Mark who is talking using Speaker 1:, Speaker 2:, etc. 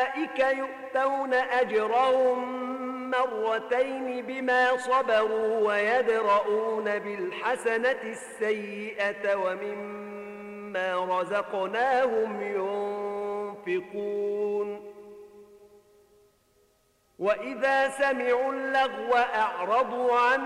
Speaker 1: أولئك يؤتون أجرهم مرتين بما صبروا ويدرؤون بالحسنة السيئة ومما رزقناهم ينفقون وإذا سمعوا اللغو أعرضوا عنه